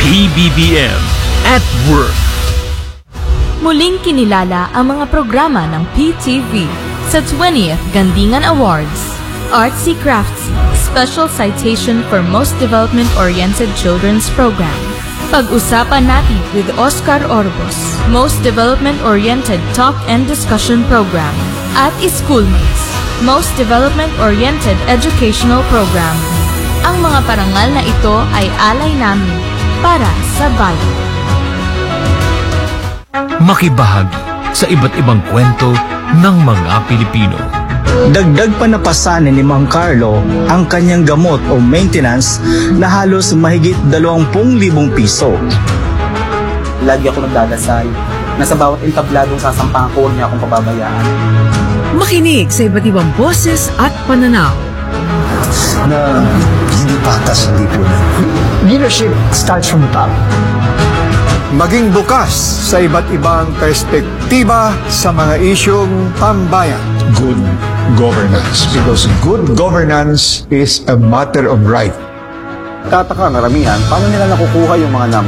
PBBM at Work. Muling kinilala ang mga programa ng PTV sa 20th Gandingan Awards. Artsy Craftsy, Special Citation for Most Development-Oriented Children's Program. Pag-usapan natin with Oscar Orbos, Most Development-Oriented Talk and Discussion Program. At Schoolmates, Most Development-Oriented Educational Program. Ang mga parangal na ito ay alay namin para sa bayan. Makibahagi sa iba't ibang kwento ng mga Pilipino. Dagdag pa napasanin ni Mang Carlo ang kanyang gamot o maintenance na halos mahigit 20,000 piso. Lagi ako nagdadasal na sa bawat entabladong sasampahan ko, huwag niya akong pababayaan. Makinig sa iba't ibang boses at pananaw. Na hindi patas ang lipunan. Leadership starts from the top. Maging bukas sa iba't ibang perspektiba sa mga isyong pambayan. Good governance, because good governance is a matter of right. Tataka maramihan, paano nila nakukuha yung mga